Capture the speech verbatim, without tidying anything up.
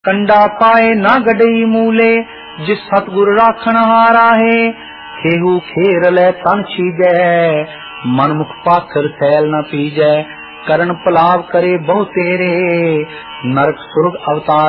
कंडा पाए ना गडई मूले, जिस सतगुर राखण हारा है। खेहू खेर लै तन छीजै, मनमुख पाखर सैल न पीजै। करण पलाव करे बहु तेरे, नरक सुरग अवतार